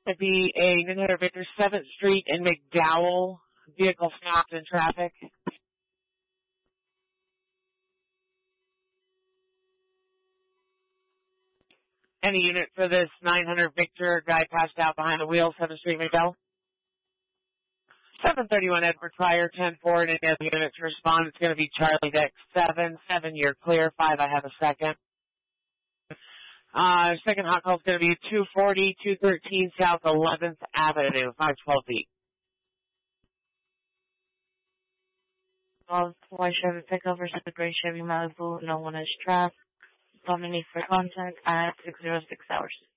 to be a 900 Victor 7th Street in McDowell. Vehicle stopped in traffic. Any unit for this 900 Victor, guy passed out behind the wheel, 7th Street, McDowell. 731 Edward Pryor, 10-4, and any other unit to respond. It's going to be Charlie Deck 7. 7, you're clear. 5, I have a second. Second hot call is going to be 240, 213 South 11th Avenue, 512B. White Chevy pickup versus the gray Chevy Malibu. No one is trapped. Call me for contact at 606 hours.